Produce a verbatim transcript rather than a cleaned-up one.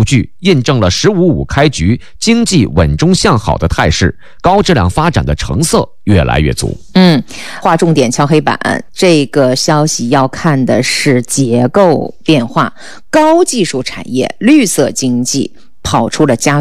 数据印证了“十五五”开局经济稳中向好的态势，高质量发展的成色越来越足。 嗯，划重点敲黑板，这个消息要看的是结构变化，高技术产业、绿色经济跑出了加